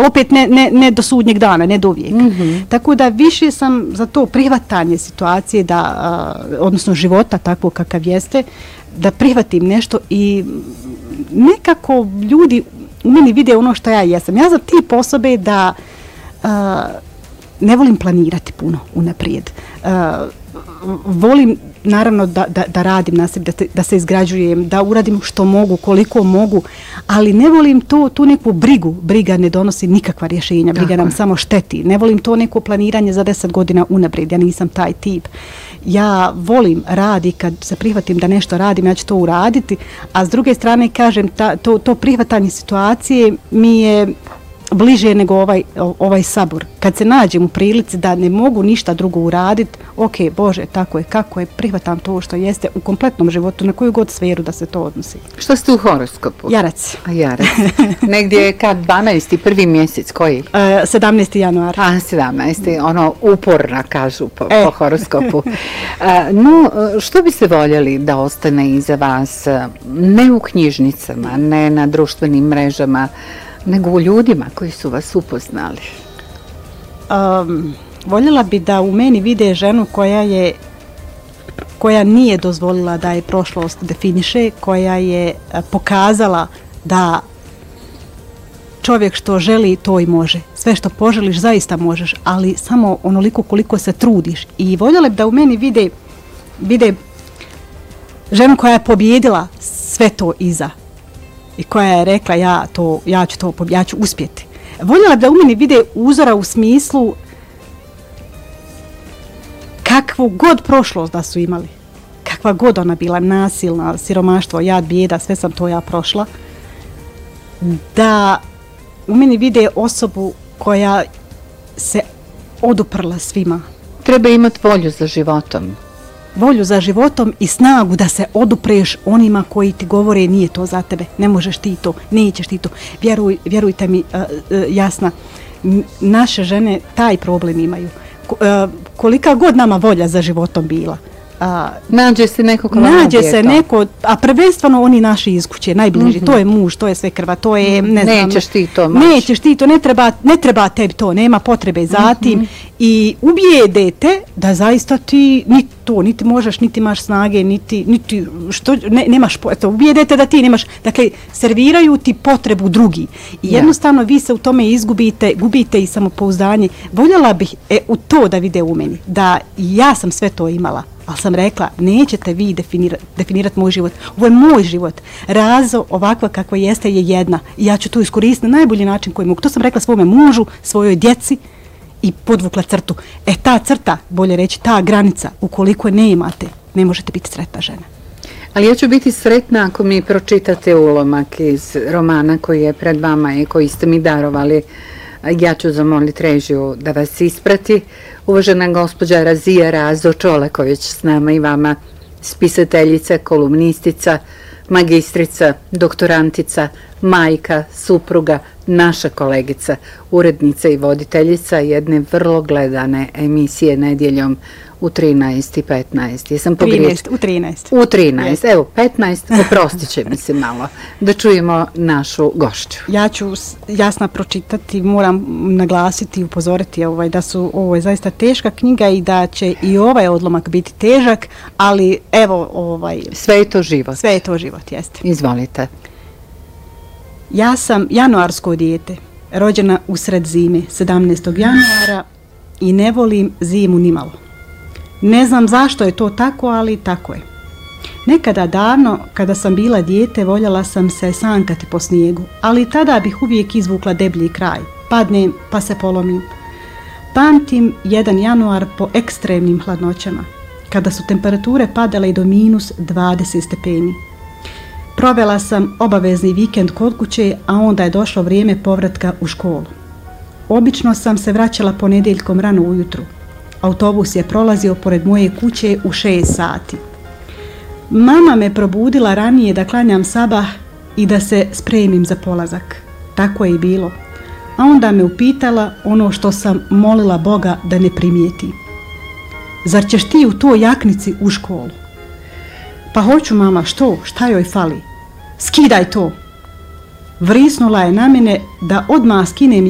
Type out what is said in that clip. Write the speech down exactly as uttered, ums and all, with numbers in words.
opet ne, ne, ne do sudnjeg dana, ne do uvijek. Mm-hmm. Tako da više sam za to prihvatanje situacije, da, uh, odnosno života takvog kakav jeste, da prihvatim nešto i nekako ljudi u meni vide ono što ja jesam. Ja sam tip osobe da uh, ne volim planirati puno unaprijed. Uh, volim naravno da, da, da radim na sebi, da, te, da se izgrađujem, da uradim što mogu, koliko mogu, ali ne volim to, tu neku brigu. Briga ne donosi nikakva rješenja, briga nam samo šteti. Ne volim to neko planiranje za deset godina unaprijed, ja nisam taj tip. Ja volim rad i kad se prihvatim da nešto radim, ja ću to uraditi, a s druge strane kažem, ta, to, to prihvatanje situacije mi je bliže nego ovaj, ovaj sabor. Kad se nađem u prilici da ne mogu ništa drugo uraditi, ok, Bože, tako je, kako je, prihvatam to što jeste u kompletnom životu, na koju god sferu da se to odnosi. Što ste u horoskopu? Jarac. A Jarac. Negdje je kad dvanaesti prvi mjesec, koji? Uh, sedamnaesti januar. A, sedamnaesti ono uporna, kažu po, e. po horoskopu. Uh, no, što biste voljeli da ostane iza vas, ne u knjižnicama, ne na društvenim mrežama, nego u ljudima koji su vas upoznali? Um, voljela bi da u meni vide ženu koja je koja nije dozvolila da je prošlost definiše, koja je pokazala da čovjek što želi to i može. Sve što poželiš zaista možeš, ali samo onoliko koliko se trudiš. I voljela bi da u meni vide, vide ženu koja je pobjedila sve to iza i koja je rekla ja, to, ja ću to ja ću uspjeti. Voljela bi da u meni vide uzora u smislu kakvu god prošlost da su imali, kakva god ona bila, nasilna, siromaštvo, jad, bijeda, sve sam to ja prošla, da u meni vide osobu koja se oduprla svima. Treba imati volju za životom. Volju za životom i snagu da se odupreš onima koji ti govore nije to za tebe, ne možeš ti to, nećeš ti to. Vjeruj, vjerujte mi, uh, uh, Jasna, naše žene taj problem imaju. Ko, uh, kolika god nama volja za životom bila. Uh, nađe se neko ko vam nađe ubije se to. neko, a prvenstveno oni naši iz kuće, najbliži, mm-hmm. to je muž, to je sve krva, to je, ne znam. Nećeš ti to moći. Nećeš ti to, ne treba, ne treba tebi to, nema potrebe za tim. Mm-hmm. I ubijede te da zaista ti ni to, niti možeš, niti imaš snage, niti, niti što, ne, nemaš, eto, ubijede te da ti nemaš, dakle, serviraju ti potrebu drugi. I jednostavno vi se u tome izgubite, gubite i samopouzdanje. Voljela bih e, u to da vide u meni, da ja sam sve to imala, ali sam rekla, nećete vi definirati definirat moj život. Ovo je moj život. Razo ovakva kakva jeste je jedna. I ja ću to iskoristiti na najbolji način koji mogu. To sam rekla svome mužu, svojoj djeci, i podvukla crtu. E ta crta, bolje reći, ta granica, ukoliko je ne imate, ne možete biti sretna žena. Ali ja ću biti sretna ako mi pročitate ulomak iz romana koji je pred vama i koji ste mi darovali. Ja ću zamoliti režiju da vas isprati. Uvažena gospođa Razija Razo Čoleković s nama i vama, spisateljica, kolumnistica, magistrica, doktorantica, majka, supruga, naša kolegica, urednica i voditeljica jedne vrlo gledane emisije nedjeljom u trinaest i petnaest. Jesam pogriješila? U trinaest. U trinaest. Evo, petnaest, oprostit će mi se malo. Da čujemo našu gošću. Ja ću Jasna pročitati, moram naglasiti i upozoriti ovaj, da su ovo je zaista teška knjiga i da će i ovaj odlomak biti težak, ali evo... Ovaj, sve je to život. Sve je to život, jeste. Izvolite. Ja sam januarsko dijete, rođena usred zime, sedamnaestog januara, i ne volim zimu nimalo. Ne znam zašto je to tako, ali tako je. Nekada davno, kada sam bila dijete, voljela sam se sankati po snijegu, ali tada bih uvijek izvukla deblji kraj. Padnem pa se polomim. Pamtim jedan januar po ekstremnim hladnoćama, kada su temperature padale i do minus dvadeset stepeni. Provela sam obavezni vikend kod kuće, a onda je došlo vrijeme povratka u školu. Obično sam se vraćala ponedjeljkom rano ujutru. Autobus je prolazio pored moje kuće u šest sati. Mama me probudila ranije da klanjam sabah i da se spremim za polazak. Tako je i bilo. A onda me upitala ono što sam molila Boga da ne primijeti. Zar ćeš ti u toj jaknici u školu? Pa hoću, mama, što? Šta joj fali? Skidaj to! Vrisnula je na mene da odmah skinem